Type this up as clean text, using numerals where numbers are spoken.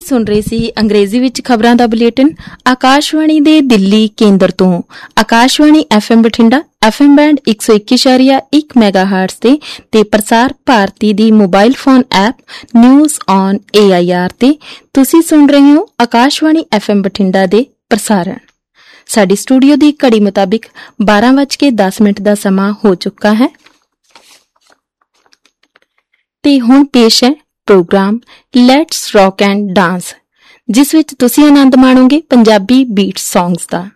ਸੁਣ ਰਹੇ ਸੀ ਅੰਗਰੇਜ਼ੀ ਵਿੱਚ ਖਬਰਾਂ ਦਾ ਬੁਲੇਟਿਨ ਆਕਾਸ਼ਵਾਣੀ ਦੇ ਦਿੱਲੀ ਕੇਂਦਰ ਤੋਂ। Akashvani FM Bathinda FM band 101.1 ਮੈਗਾਹਰਟਜ਼ ਤੇ ਪ੍ਰਸਾਰ ਭਾਰਤੀ ਦੀ mobile phone app news on AIR ਤੇ ਤੁਸੀਂ ਸੁਣ ਰਹੇ ਹੋ ਆਕਾਸ਼ਵਾਣੀ FM ਬਠਿੰਡਾ ਦੇ ਪ੍ਰਸਾਰਣ। ਸਾਡੀ ਸਟੂਡੀਓ ਦੀ ਘੜੀ ਮੁਤਾਬਿਕ 12:10 ਦਾ ਸਮਾਂ ਹੋ ਚੁੱਕਾ ਹੈ ਤੇ ਹੁਣ ਪੇਸ਼ ਹੈ programme let's rock and dance, ਜਿਸ ਵਿੱਚ ਤੁਸੀਂ ਆਨੰਦ ਮਾਣੋਗੇ ਪੰਜਾਬੀ ਬੀਟ ਸੌਂਗਸ ਦਾ।